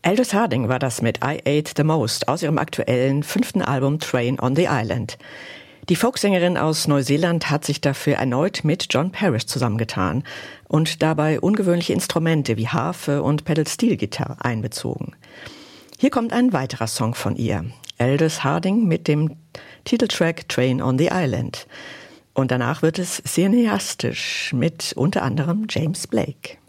Aldous Harding war das mit I Ate the Most aus ihrem aktuellen 5. Album Train on the Island. Die Folksängerin aus Neuseeland hat sich dafür erneut mit John Parish zusammengetan und dabei ungewöhnliche Instrumente wie Harfe und Pedal-Steel-Gitarre einbezogen. Hier kommt ein weiterer Song von ihr, Aldous Harding mit dem Titeltrack Train on the Island. Und danach wird es cineastisch mit unter anderem James Blake.